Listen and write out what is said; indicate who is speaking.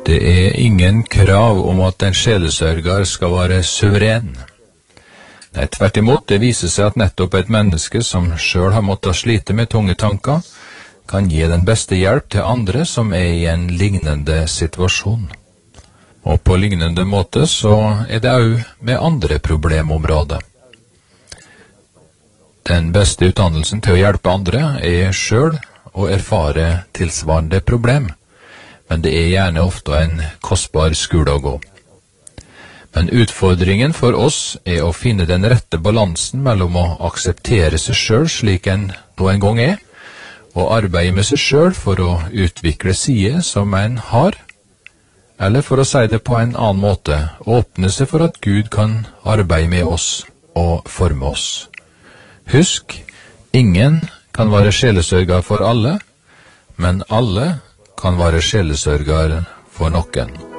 Speaker 1: Det er ingen krav om at en sjelesørger skal være suveren. Nei, tvert imot, det viser seg at nettopp et menneske som selv har måttet slite med tunge tanker, kan gi den beste hjelp til andre som er i en lignende situasjon. Og på lignende måte så er det også med andre problemområder. Den beste utdannelsen til å hjelpe andre er selv å erfare tilsvarende problem, men det er gjerne ofte en kostbar skole å gå. Men utfordringen for oss er å finne den rette balansen mellom å akseptere seg selv slik en nå en gang er, og arbeide med seg selv for å utvikle sider som en har, eller for å si det på en annen måte, åpne seg for at Gud kan arbeide med oss og forme oss. Husk, ingen kan være sjelesørger for alle, men alle kan være sjelesørger for noen.